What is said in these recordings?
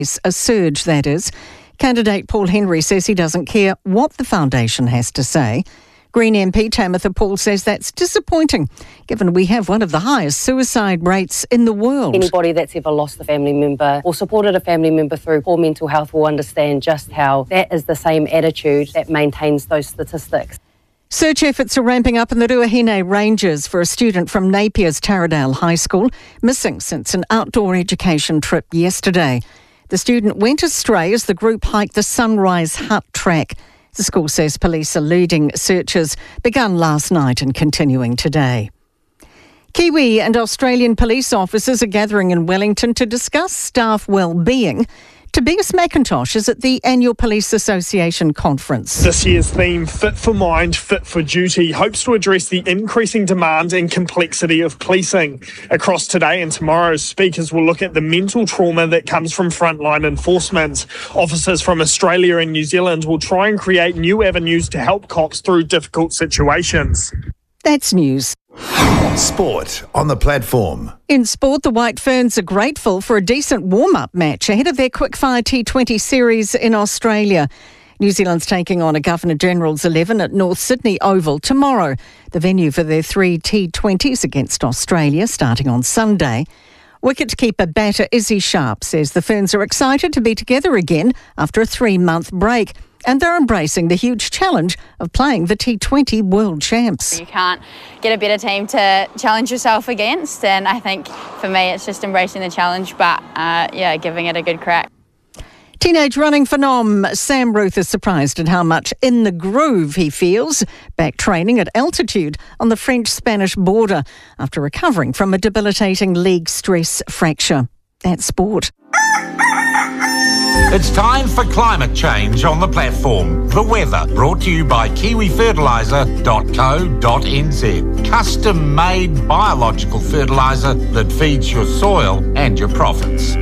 A surge, that is. Candidate Paul Henry says he doesn't care what the foundation has to say. Green MP Tamitha Paul says that's disappointing, given we have one of the highest suicide rates in the world. Anybody that's ever lost a family member or supported a family member through poor mental health will understand just how that is the same attitude that maintains those statistics. Search efforts are ramping up in the Ruahine Ranges for a student from Napier's Taradale High School, missing since an outdoor education trip yesterday. The student went astray as the group hiked the Sunrise Hut track. The school says police are leading searches, begun last night and continuing today. Kiwi and Australian police officers are gathering in Wellington to discuss staff well-being. Tobias McIntosh is at the annual Police Association conference. This year's theme, Fit for Mind, Fit for Duty, hopes to address the increasing demand and complexity of policing. Across today and tomorrow, speakers will look at the mental trauma that comes from frontline enforcement. Officers from Australia and New Zealand will try and create new avenues to help cops through difficult situations. That's news. Sport on the platform. In sport, the White Ferns are grateful for a decent warm-up match ahead of their quickfire T20 series in Australia. New Zealand's taking on a Governor-General's 11 at North Sydney Oval tomorrow, the venue for their 3 T20s against Australia starting on Sunday. Wicketkeeper batter Izzy Sharp says the Ferns are excited to be together again after a 3-month break. And they're embracing the huge challenge of playing the T20 World Champs. You can't get a better team to challenge yourself against, and I think for me it's just embracing the challenge, but giving it a good crack. Teenage running phenom Sam Ruth is surprised at how much in the groove he feels back training at altitude on the French-Spanish border after recovering from a debilitating leg stress fracture. That's sport. It's time for climate change on the platform. The weather brought to you by kiwifertiliser.co.nz. Custom-made biological fertiliser that feeds your soil and your profits.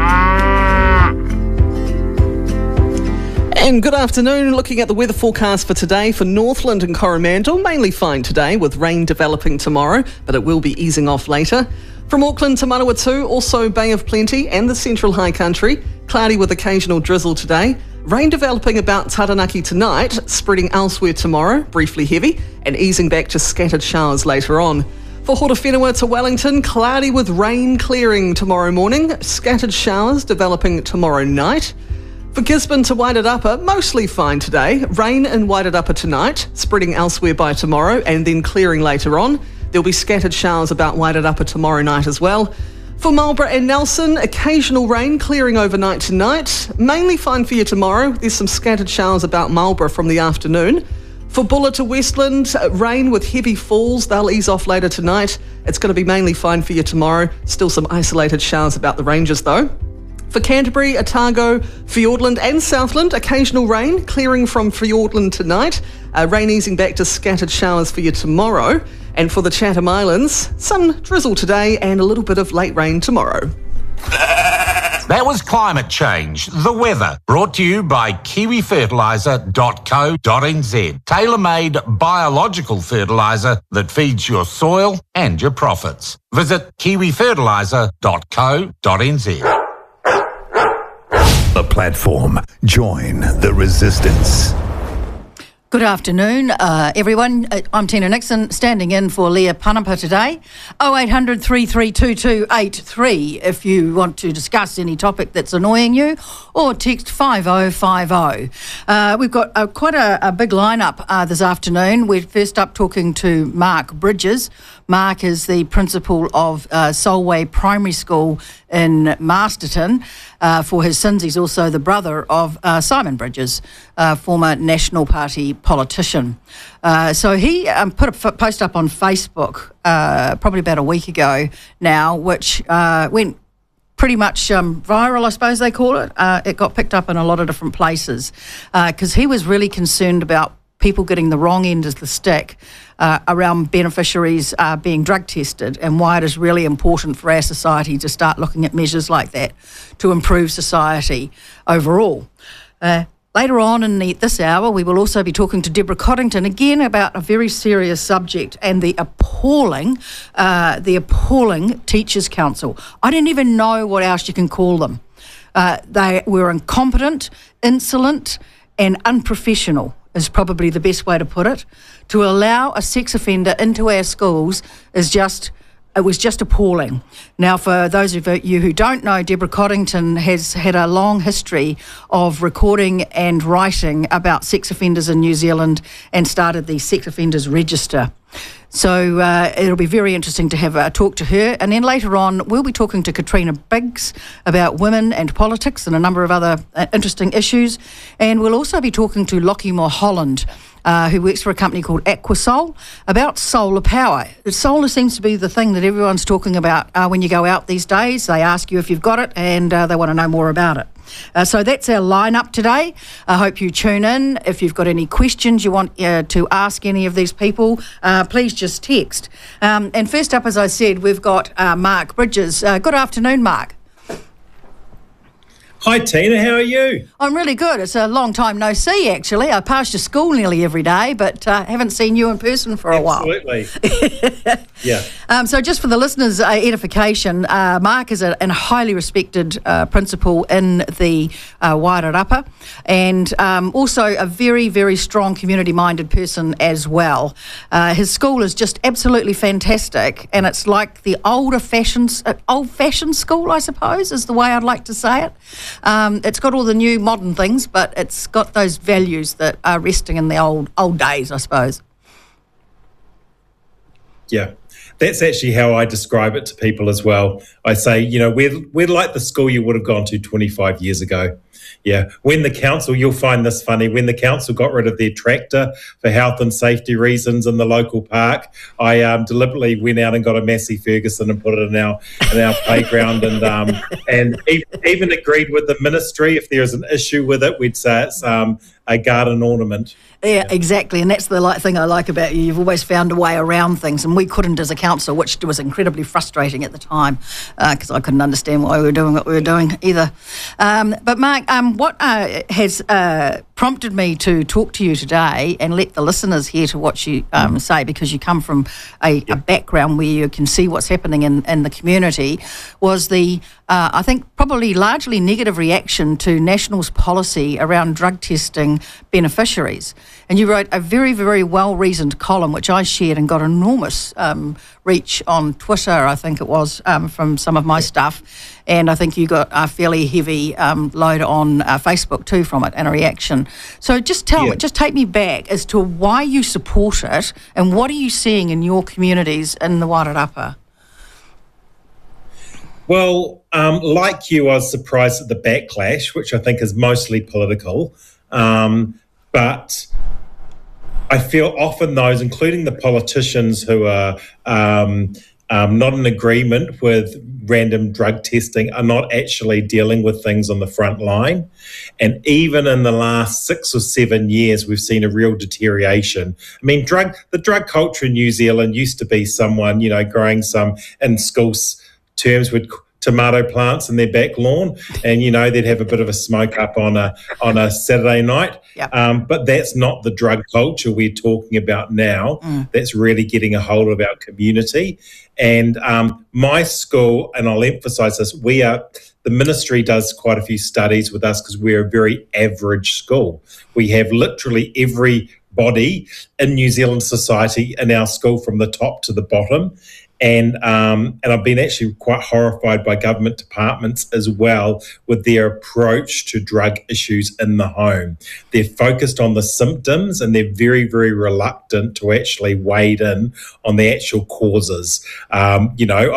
And good afternoon. Looking at the weather forecast for today for Northland and Coromandel, mainly fine today with rain developing tomorrow, but it will be easing off later. From Auckland to Manawatu, also Bay of Plenty and the Central High Country, cloudy with occasional drizzle today. Rain developing about Taranaki tonight, spreading elsewhere tomorrow, briefly heavy, and easing back to scattered showers later on. For Hortowhenua to Wellington, cloudy with rain clearing tomorrow morning, scattered showers developing tomorrow night. For Gisborne to Wairarapa, mostly fine today, rain in Wairarapa tonight, spreading elsewhere by tomorrow and then clearing later on. There'll be scattered showers about Wairarapa tomorrow night as well. For Marlborough and Nelson, occasional rain clearing overnight tonight. Mainly fine for you tomorrow. There's some scattered showers about Marlborough from the afternoon. For Buller to Westland, rain with heavy falls. They'll ease off later tonight. It's going to be mainly fine for you tomorrow. Still some isolated showers about the ranges though. For Canterbury, Otago, Fiordland and Southland, occasional rain clearing from Fiordland tonight. Rain easing back to scattered showers for you tomorrow. And for the Chatham Islands, some drizzle today and a little bit of late rain tomorrow. That was climate change, the weather, brought to you by kiwifertiliser.co.nz. Tailor-made biological fertiliser that feeds your soil and your profits. Visit kiwifertiliser.co.nz. The platform. Join the resistance. Good afternoon, everyone. I'm Tina Nixon, standing in for Leah Panapa today. 0800 332283 if you want to discuss any topic that's annoying you, or text 5050. We've got quite a big lineup this afternoon. We're first up talking to Mark Bridges. Mark is the principal of Solway Primary School in Masterton. For his sins, he's also the brother of Simon Bridges, former National Party politician. So he put a post up on Facebook probably about a week ago now, which went pretty much viral, I suppose they call it. It got picked up in a lot of different places because he was really concerned about people getting the wrong end of the stick around beneficiaries being drug tested, and why it is really important for our society to start looking at measures like that to improve society overall. Later on in this hour, we will also be talking to Deborah Coddington again about a very serious subject and the appalling Teachers' Council. I don't even know what else you can call them. They were incompetent, insolent and unprofessional is probably the best way to put it. To allow a sex offender into our schools it was just appalling. Now, for those of you who don't know, Deborah Coddington has had a long history of recording and writing about sex offenders in New Zealand and started the Sex Offenders Register. So it'll be very interesting to have a talk to her. And then later on, we'll be talking to Katrina Biggs about women and politics and a number of other interesting issues. And we'll also be talking to Lockie Mulholland, who works for a company called Aquasol, about solar power. Solar seems to be the thing that everyone's talking about when you go out these days. They ask you if you've got it and they want to know more about it. So that's our lineup today. I hope you tune in. If you've got any questions you want to ask any of these people, please just text. And first up, as I said, we've got Mark Bridges. Good afternoon, Mark. Hi Tina, how are you? I'm really good. It's a long time no see, actually. I pass your school nearly every day, but haven't seen you in person for a while. Absolutely. Yeah. So just for the listeners' edification, Mark is a highly respected principal in the Wairarapa and also a very, very strong community-minded person as well. His school is just absolutely fantastic, and it's like the old-fashioned school, I suppose, is the way I'd like to say it. It's got all the new modern things, but it's got those values that are resting in the old days, I suppose. Yeah, that's actually how I describe it to people as well. I say, we're like the school you would have gone to 25 years ago. Yeah, when the council, you'll find this funny, when the council got rid of their tractor for health and safety reasons in the local park, I deliberately went out and got a Massey Ferguson and put it in our playground and even agreed with the ministry if there is an issue with it, we'd say it's a garden ornament. Yeah, exactly, and that's the thing I like about you. You've always found a way around things, and we couldn't as a council, which was incredibly frustrating at the time because I couldn't understand why we were doing what we were doing either. But Mark, what has prompted me to talk to you today and let the listeners hear to what you say, because you come from a background where you can see what's happening in the community, was the I think probably largely negative reaction to National's policy around drug testing beneficiaries. And you wrote a very, very well-reasoned column, which I shared and got enormous reach on Twitter, I think it was, from some of my stuff. And I think you got a fairly heavy load on Facebook too from it and a reaction. So just take me back as to why you support it and what are you seeing in your communities in the Wairarapa? Well, like you, I was surprised at the backlash, which I think is mostly political. But I feel often those, including the politicians who are not in agreement with random drug testing, are not actually dealing with things on the front line. And even in the last 6 or 7 years, we've seen a real deterioration. I mean, the drug culture in New Zealand used to be someone, growing some, in school terms, would tomato plants in their back lawn, and they'd have a bit of a smoke up on a Saturday night. Yep. But that's not the drug culture we're talking about now. That's really getting a hold of our community. And my school, and I'll emphasise this, the ministry does quite a few studies with us because we're a very average school. We have literally everybody in New Zealand society in our school from the top to the bottom. And I've been actually quite horrified by government departments as well with their approach to drug issues in the home. They're focused on the symptoms and they're very, very reluctant to actually wade in on the actual causes. I'll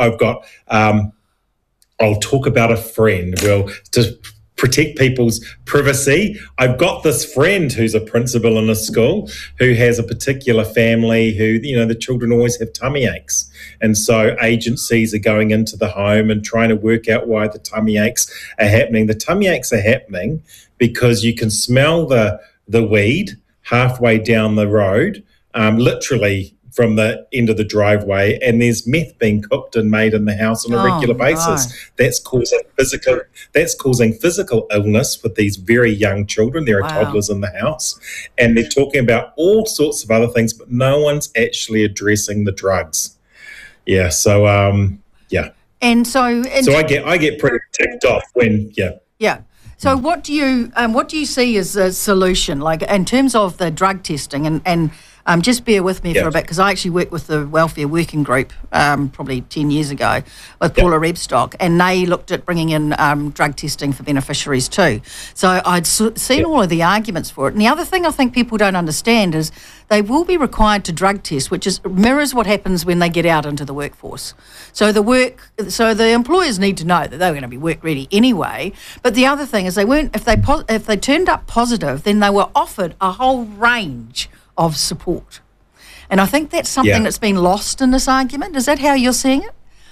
talk about a friend. Well, to protect people's privacy, I've got this friend who's a principal in a school who has a particular family who, the children always have tummy aches. And so agencies are going into the home and trying to work out why the tummy aches are happening. The tummy aches are happening because you can smell the weed halfway down the road, literally from the end of the driveway, and there's meth being cooked and made in the house on a regular basis. No. That's causing physical illness with these very young children. There are toddlers in the house, and they're talking about all sorts of other things, but no one's actually addressing the drugs. And so I get pretty ticked off when Yeah. So what do you see as a solution, like in terms of the drug testing and just bear with me for a bit, because I actually worked with the Welfare Working Group probably 10 years ago with Paula Rebstock, and they looked at bringing in drug testing for beneficiaries too. So I'd seen all of the arguments for it. And the other thing I think people don't understand is they will be required to drug test, which mirrors what happens when they get out into the workforce. So the employers need to know that they're going to be work ready anyway. But the other thing is if they turned up positive, then they were offered a whole range of support. And I think that's something that's been lost in this argument. Is that how you're seeing it?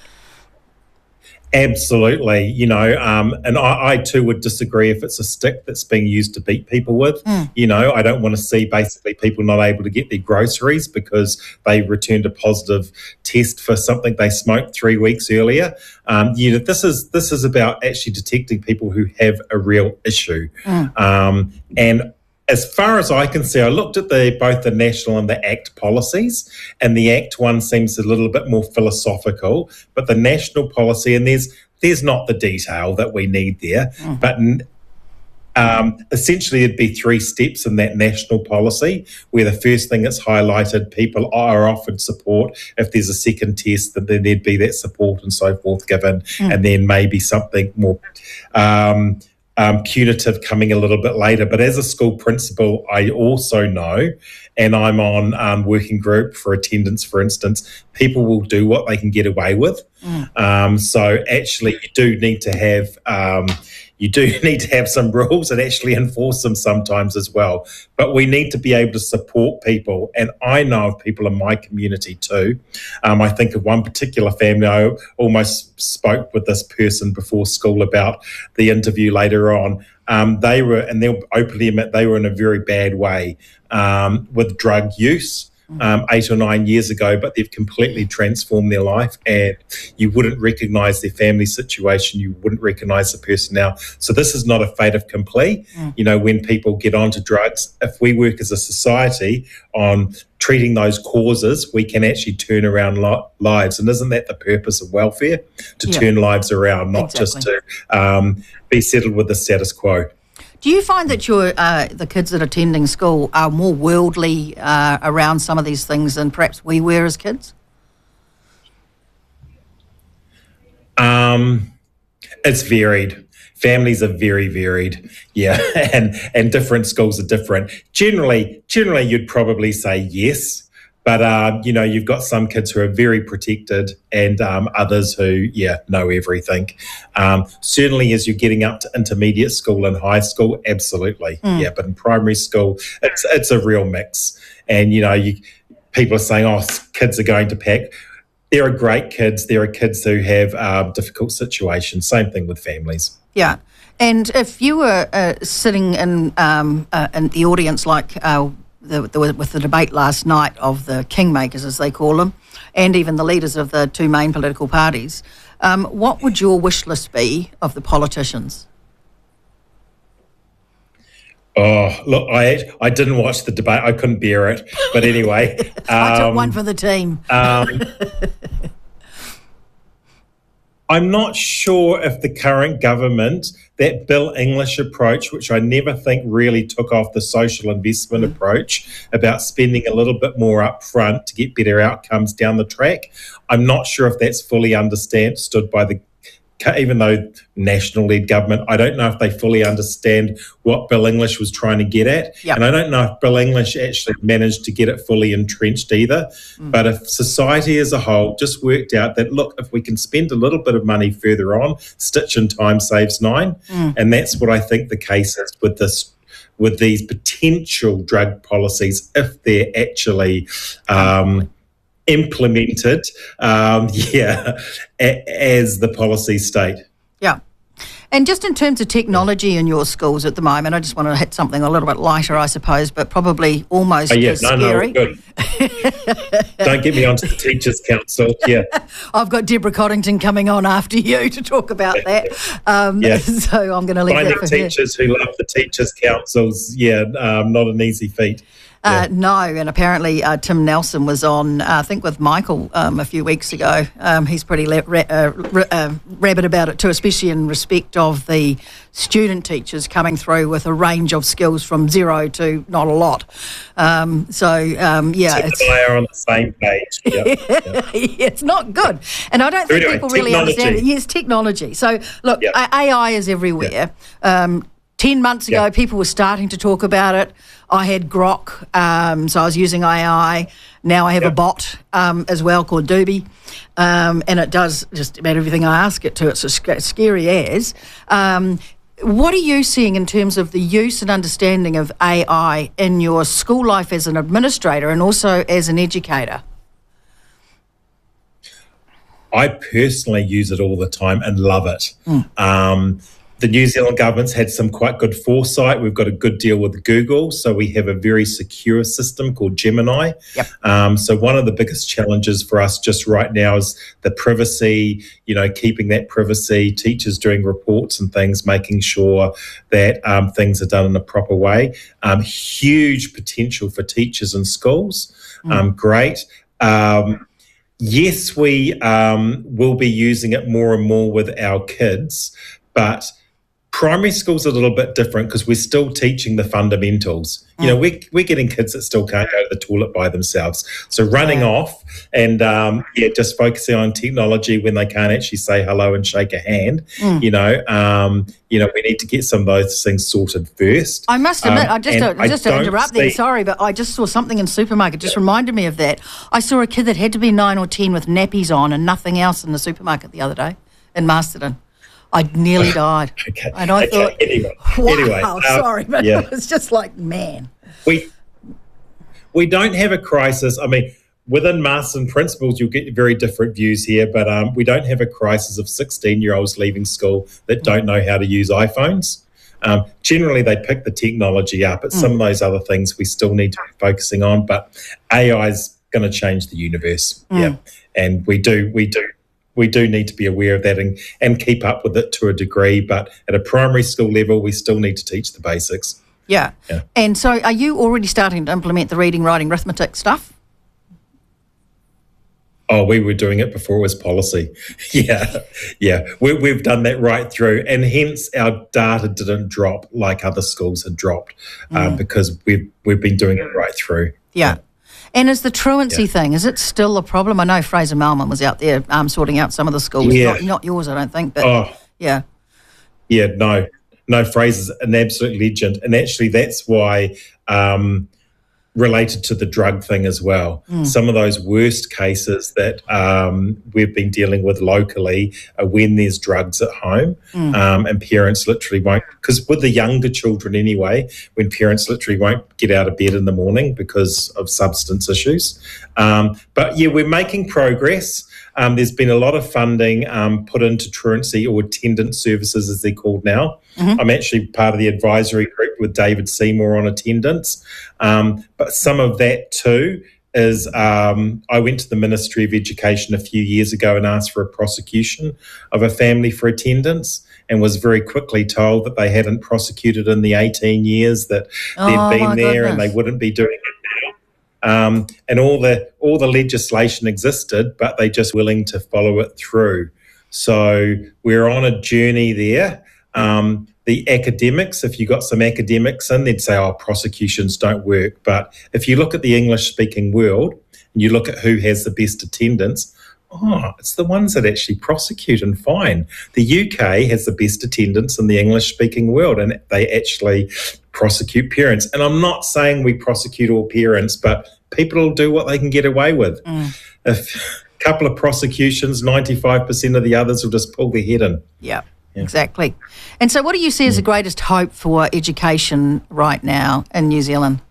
Absolutely. And I too would disagree if it's a stick that's being used to beat people with. I don't want to see basically people not able to get their groceries because they returned a positive test for something they smoked 3 weeks earlier. This is about actually detecting people who have a real issue. And as far as I can see, I looked at both the National and the ACT policies, and the ACT one seems a little bit more philosophical, but the National policy, and there's not the detail that we need there, but essentially it'd be 3 steps in that National policy, where the first thing that's highlighted, people are offered support. If there's a second test, then there'd be that support and so forth given, and then maybe something more punitive coming a little bit later. But as a school principal, I also know, and I'm on working group for attendance, for instance, people will do what they can get away with. So actually you do need to have some rules and actually enforce them sometimes as well. But we need to be able to support people. And I know of people in my community too. I think of one particular family. I almost spoke with this person before school about the interview later on. They'll openly admit they were in a very bad way with drug use 8 or 9 years ago, but they've completely transformed their life, and you wouldn't recognise their family situation, you wouldn't recognise the person now. So this is not a fait accompli. When people get onto drugs, if we work as a society on treating those causes, we can actually turn around lives. And isn't that the purpose of welfare? To turn lives around, not just to be settled with the status quo. Do you find that the kids that are attending school are more worldly around some of these things than perhaps we were as kids? It's varied. Families are very varied, and different schools are different. Generally, you'd probably say yes. But, you've got some kids who are very protected and others who, know everything. Certainly as you're getting up to intermediate school and high school, absolutely. But in primary school, it's a real mix. And, people are saying, kids are going to pack. There are great kids. There are kids who have difficult situations. Same thing with families. Yeah. And if you were sitting in the audience like with the debate last night of the kingmakers, as they call them, and even the leaders of the 2 main political parties, what would your wish list be of the politicians? Oh, look, I didn't watch the debate. I couldn't bear it. But anyway. I took one for the team. I'm not sure if the current government, that Bill English approach, which I never think really took off the social investment approach about spending a little bit more up front to get better outcomes down the track, I'm not sure if that's fully understood by even though national-led government, I don't know if they fully understand what Bill English was trying to get at. And I don't know if Bill English actually managed to get it fully entrenched either. But if society as a whole just worked out that, look, if we can spend a little bit of money further on, stitch in time saves 9. And that's what I think the case is with these potential drug policies, if they're actually implemented, as the policy state. Yeah. And just in terms of technology in your schools at the moment, I just want to hit something a little bit lighter, I suppose, but probably almost as scary. No, good. Don't get me onto the Teachers' Council. I've got Deborah Coddington coming on after you to talk about that. So I'm going to leave Finding that for teachers who love the Teachers' Councils, not an easy feat. No, and apparently Tim Nelson was on, I think, with Michael a few weeks ago. He's pretty rabid about it too, especially in respect of the student teachers coming through with a range of skills from zero to not a lot. So I are on the same page. It's not good. And I don't think people really understand it. Yes, technology. So, look, AI is everywhere. 10 months ago, people were starting to talk about it. I had Grok, so I was using AI. Now I have a bot as well called Doobie, and it does just about everything I ask it to. It's as scary as. What are you seeing in terms of the use and understanding of AI in your school life as an administrator and also as an educator? I personally use it all the time and love it. The New Zealand government's had some quite good foresight. We've got a good deal with Google, so we have a very secure system called Gemini. So one of the biggest challenges for us just right now is the privacy, keeping that privacy, teachers doing reports and things, making sure that things are done in a proper way. Huge potential for teachers in schools. Great. Yes, we will be using it more and more with our kids, but primary school's a little bit different because we're still teaching the fundamentals. We're getting kids that still can't go to the toilet by themselves. So running off and, just focusing on technology when they can't actually say hello and shake a hand, we need to get some of those things sorted first. I must admit, just to interrupt there, sorry, but I just saw something in the supermarket, just reminded me of that. I saw a kid that had to be 9 or 10 with nappies on and nothing else in the supermarket the other day in Masterton. I nearly died. And I thought, wow, sorry, but it was just like, man. We don't have a crisis. I mean, within Masterton principals, you'll get very different views here, but we don't have a crisis of 16-year-olds leaving school that don't know how to use iPhones. Generally, they pick the technology up. It's some of those other things we still need to be focusing on, but AI is going to change the universe. And we do need to be aware of that and keep up with it to a degree. But at a primary school level, we still need to teach the basics. Yeah. And so are you already starting to implement the reading, writing, arithmetic stuff? Oh, we were doing it before it was policy. We've done that right through. And hence our data didn't drop like other schools had dropped because we've been doing it right through. And is the truancy thing, is it still a problem? I know Fraser Malman was out there sorting out some of the schools. Not yours, I don't think, but No, Fraser's an absolute legend. And actually that's why related to the drug thing as well. Some of those worst cases that we've been dealing with locally are when there's drugs at home and parents literally won't, because with the younger children anyway, when parents literally won't get out of bed in the morning because of substance issues. But we're making progress. There's been a lot of funding put into truancy or attendance services as they're called now. I'm actually part of the advisory group with David Seymour on attendance. But some of that too is I went to the Ministry of Education a few years ago and asked for a prosecution of a family for attendance and was very quickly told that they hadn't prosecuted in the 18 years that they'd been there and they wouldn't be doing it now. And all the legislation existed, but they just willing to follow it through. So we're on a journey there. The academics, if you got some academics in, they'd say, prosecutions don't work. But if you look at the English-speaking world and you look at who has the best attendance, it's the ones that actually prosecute and fine. The UK has the best attendance in the English-speaking world, and they actually prosecute parents. And I'm not saying we prosecute all parents, but people will do what they can get away with. If a couple of prosecutions, 95% of the others will just pull their head in. Yeah. Exactly. And so what do you see as the greatest hope for education right now in New Zealand?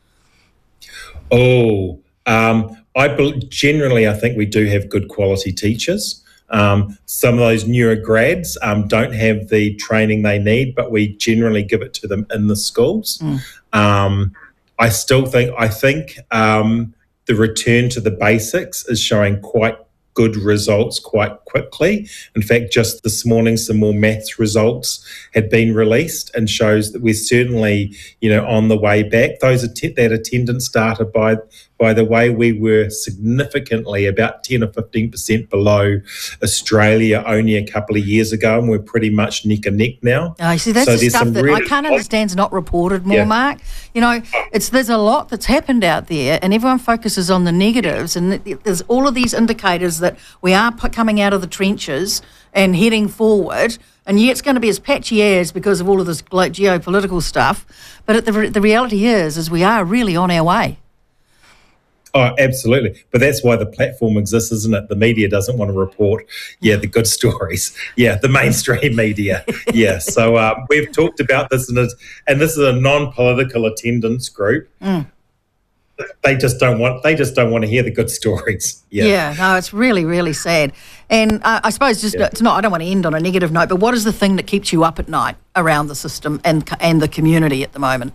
Generally, I think we do have good quality teachers. Some of those newer grads don't have the training they need, but we generally give it to them in the schools. I think the return to the basics is showing quite good results quite quickly. In fact, just this morning, some more maths results had been released and shows that we're certainly, on the way back. That attendance data, by the way, we were significantly about 10 or 15% below Australia only a couple of years ago, and we're pretty much neck and neck now. Oh, see, that's the stuff that I can't understand is not reported more, Mark. There's a lot that's happened out there, and everyone focuses on the negatives, and there's all of these indicators that we are coming out of the trenches and heading forward, and yeah, it's going to be as patchy as because of all of this geopolitical stuff, but the reality is we are really on our way. Oh, absolutely. But that's why the platform exists, isn't it? The media doesn't want to report, the good stories. Yeah, the mainstream media. Yeah. So we've talked about this, and this is a non-political attendance group. They just don't want to hear the good stories. Yeah. No, it's really, really sad. And I suppose it's not. I don't want to end on a negative note, but what is the thing that keeps you up at night around the system and the community at the moment?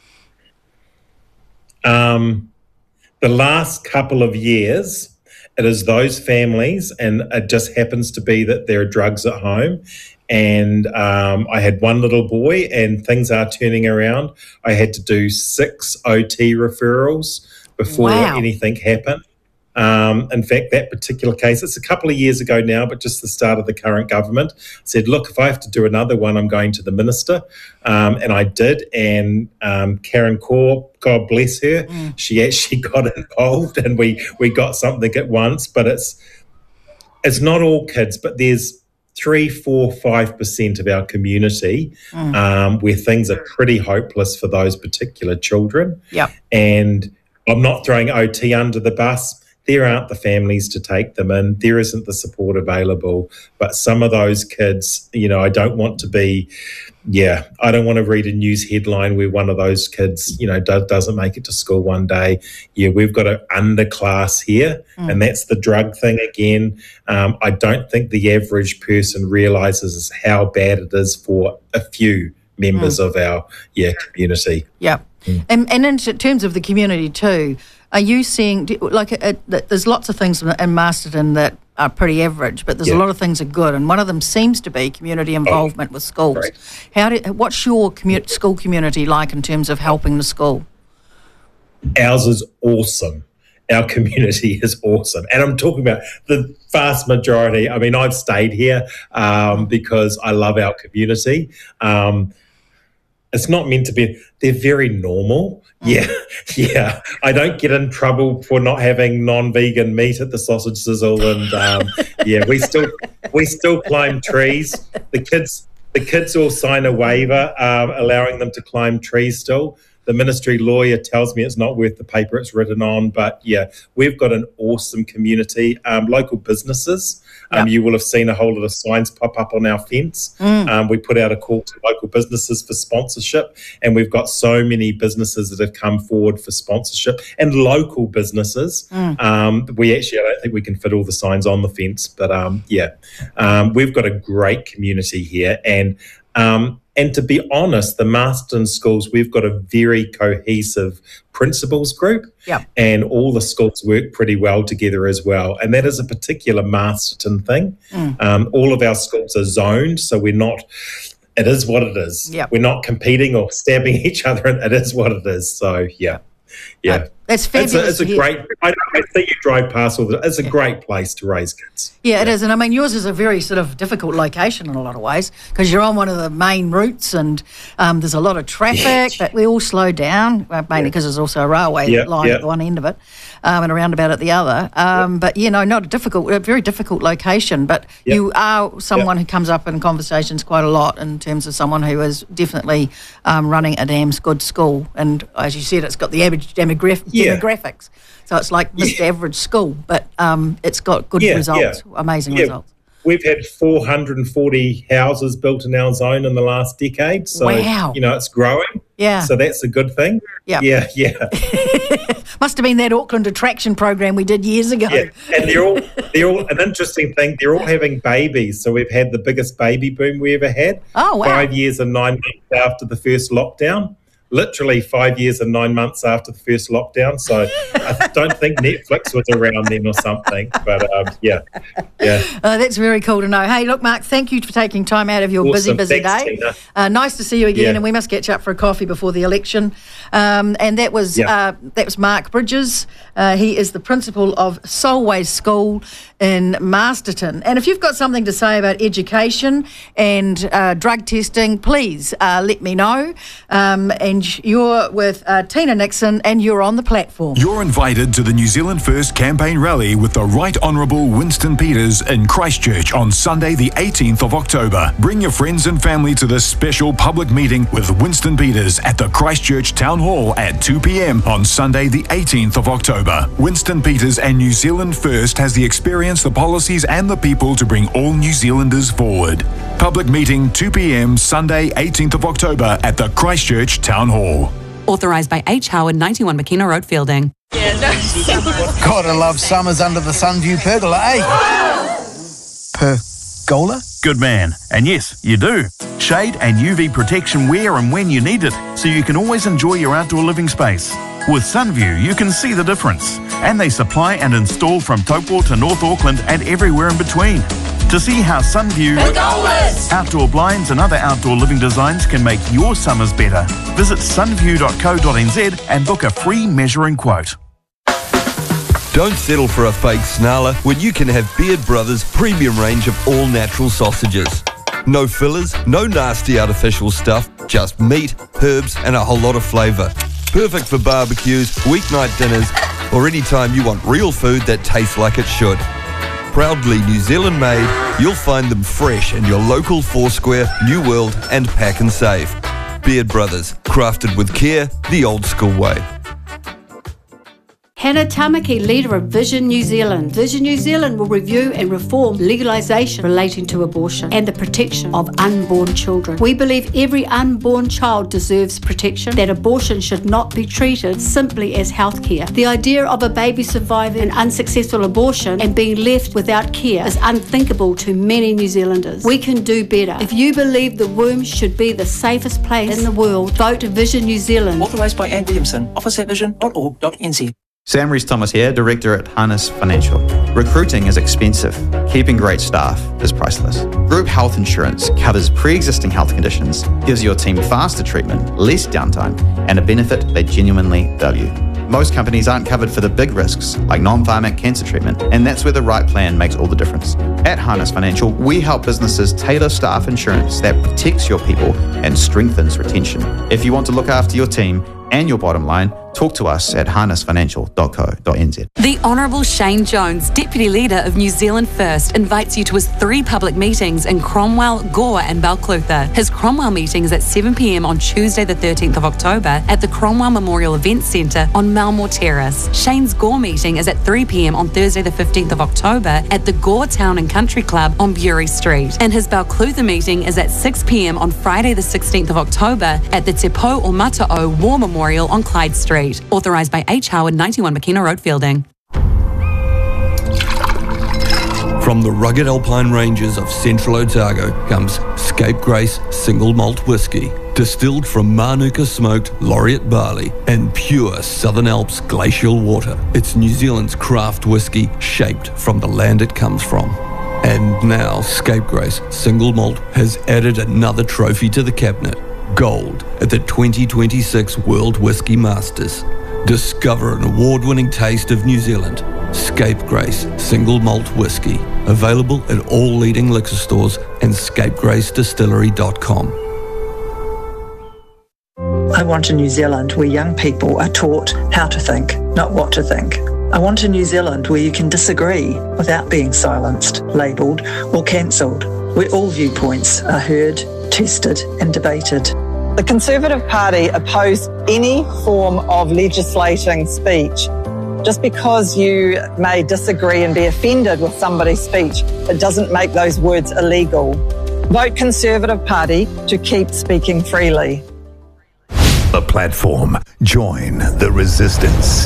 The last couple of years, it is those families, and it just happens to be that there are drugs at home. And I had one little boy, and things are turning around. I had to do 6 OT referrals before anything happened. In fact, that particular case, it's a couple of years ago now, but just the start of the current government, said, look, if I have to do another one, I'm going to the minister. And I did. And Karen Kaur, God bless her, she actually got involved, and we got something at once. But it's not all kids, but there's 3, 4, 5% of our community where things are pretty hopeless for those particular children. Yep. And I'm not throwing OT under the bus. There aren't the families to take them in. There isn't the support available. But some of those kids, I don't want to read a news headline where one of those kids, doesn't make it to school one day. Yeah, we've got an underclass here, and that's the drug thing again. I don't think the average person realises how bad it is for a few members of our community. Yeah. And in terms of the community too, are you seeing, there's lots of things in Masterton that are pretty average, but there's a lot of things that are good, and one of them seems to be community involvement with schools. Right. What's your school community like in terms of helping the school? Ours is awesome. Our community is awesome. And I'm talking about the vast majority. I mean, I've stayed here because I love our community. It's not meant to be, they're very normal. Yeah. I don't get in trouble for not having non-vegan meat at the sausage sizzle, and we still climb trees. The kids all sign a waiver allowing them to climb trees still. The ministry lawyer tells me it's not worth the paper it's written on, but we've got an awesome community. Local businesses, you will have seen a whole lot of signs pop up on our fence. We put out a call to local businesses for sponsorship, and we've got so many businesses that have come forward for sponsorship, and local businesses. I don't think we can fit all the signs on the fence, but we've got a great community here, and to be honest, the Masterton schools, we've got a very cohesive principals group, and all the schools work pretty well together as well. And that is a particular Masterton thing. All of our schools are zoned, so it is what it is. We're not competing or stabbing each other, and it is what it is. So, that's fabulous. It's a great. I see you drive past all that. It's a great place to raise kids. Yeah, it is, and I mean yours is a very sort of difficult location in a lot of ways because you're on one of the main routes, and there's a lot of traffic that we all slow down, mainly because there's also a railway line at one end of it, and a roundabout at the other. But a very difficult location. But you are someone who comes up in conversations quite a lot in terms of someone who is definitely running a damn good school, and as you said, it's got the average demographics. So it's like Mr. Average School, but it's got good results, amazing results. We've had 440 houses built in our zone in the last decade. So, it's growing. Yeah. So that's a good thing. Yeah. Must have been that Auckland attraction program we did years ago. Yeah, and they're all an interesting thing. They're all having babies. So we've had the biggest baby boom we ever had. Oh, wow. 5 years and 9 months after the first lockdown. literally 5 years and 9 months after the first lockdown. So I don't think Netflix was around then or something. But yeah. That's very cool to know. Hey, look, Mark, thank you for taking time out of your busy Thanks, day. Nice to see you again, and we must catch up for a coffee before the election. And that was Mark Bridges. He is the principal of Solway School in Masterton. And if you've got something to say about education and drug testing, please let me know. And you're with Tina Nixon, and you're on the platform. You're invited to the New Zealand First campaign rally with the Right Honourable Winston Peters in Christchurch on Sunday the 18th of October. Bring your friends and family to this special public meeting with Winston Peters at the Christchurch Town Hall at 2 p.m. on Sunday the 18th of October. Winston Peters and New Zealand First has the experience, the policies and the people to bring all New Zealanders forward. Public meeting 2 p.m. Sunday 18th of October at the Christchurch Town Hall. Authorised by H. Howard, 91 McKenna Road, Fielding. Gotta love summers under the Sunview pergola, eh? Pergola? Good man. And yes, you do. Shade and UV protection where and when you need it, so you can always enjoy your outdoor living space. With Sunview, you can see the difference. And they supply and install from Taupo to North Auckland and everywhere in between. To see how Sunview outdoor blinds and other outdoor living designs can make your summers better, visit sunview.co.nz and book a free measuring quote. Don't settle for a fake snarler when you can have Beard Brothers' premium range of all-natural sausages. No fillers, no nasty artificial stuff, just meat, herbs and a whole lot of flavour. Perfect for barbecues, weeknight dinners, or any time you want real food that tastes like it should. Proudly New Zealand made, you'll find them fresh in your local Foursquare, New World and Pack and Save. Beard Brothers, crafted with care, the old school way. Hannah Tamaki, leader of Vision New Zealand. Vision New Zealand will review and reform legalisation relating to abortion and the protection of unborn children. We believe every unborn child deserves protection, that abortion should not be treated simply as healthcare. The idea of a baby surviving an unsuccessful abortion and being left without care is unthinkable to many New Zealanders. We can do better. If you believe the womb should be the safest place in the world, vote Vision New Zealand. Authorised by Anne Williamson, office at vision.org.nz. Sam Rees-Thomas here, Director at Harness Financial. Recruiting is expensive. Keeping great staff is priceless. Group health insurance covers pre-existing health conditions, gives your team faster treatment, less downtime, and a benefit they genuinely value. Most companies aren't covered for the big risks, like non-pharmac cancer treatment, and that's where the right plan makes all the difference. At Harness Financial, we help businesses tailor staff insurance that protects your people and strengthens retention. If you want to look after your team and your bottom line, talk to us at harnessfinancial.co.nz. The Honourable Shane Jones, Deputy Leader of New Zealand First, invites you to his 3 public meetings in Cromwell, Gore and Balclutha. His Cromwell meeting is at 7 p.m. on Tuesday the 13th of October at the Cromwell Memorial Events Centre on Malmore Terrace. Shane's Gore meeting is at 3 p.m. on Thursday the 15th of October at the Gore Town and Country Club on Bury Street. And his Balclutha meeting is at 6 p.m. on Friday the 16th of October at the Te Pou o Mata'o War Memorial on Clyde Street. Authorised by H. Howard, 91 McKenna Road, Fielding. From the rugged alpine ranges of central Otago comes Scapegrace Single Malt Whisky, distilled from Manuka smoked laureate barley and pure Southern Alps glacial water. It's New Zealand's craft whisky shaped from the land it comes from. And now Scapegrace Single Malt has added another trophy to the cabinet. Gold at the 2026 World Whisky Masters. Discover an award-winning taste of New Zealand. Scapegrace Single Malt Whisky. Available at all leading liquor stores and scapegracedistillery.com. I want a New Zealand where young people are taught how to think, not what to think. I want a New Zealand where you can disagree without being silenced, labelled or cancelled, where all viewpoints are heard, tested and debated. The Conservative Party oppose any form of legislating speech. Just because you may disagree and be offended with somebody's speech, it doesn't make those words illegal. Vote Conservative Party to keep speaking freely. The platform. Join the resistance.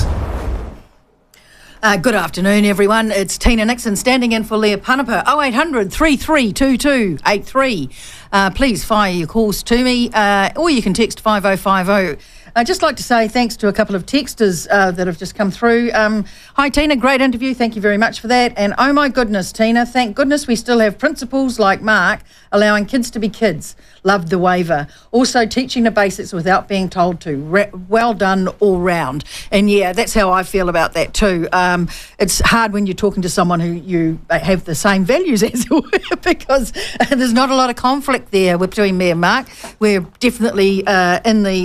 Good afternoon, everyone. It's Tina Nixon standing in for Leah Panapa. 0800 3322 83. please fire your calls to me, or you can text 5050. I'd just like to say thanks to a couple of texters that have just come through. Hi, Tina, great interview. Thank you very much for that. And oh my goodness, Tina, thank goodness we still have principals like Mark allowing kids to be kids. Loved the waiver. Also teaching the basics without being told to. Well done all round. And yeah, that's how I feel about that too. It's hard when you're talking to someone who you have the same values as, because there's not a lot of conflict there between me and Mark. We're definitely in the